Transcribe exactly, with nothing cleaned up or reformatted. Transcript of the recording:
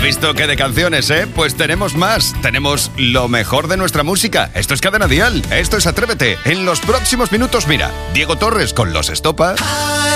visto que de canciones, ¿eh? Pues tenemos más. Tenemos lo mejor de nuestra música. Esto es Cadena Dial. Esto es Atrévete. En los próximos minutos, mira, Diego Torres con Los Estopa.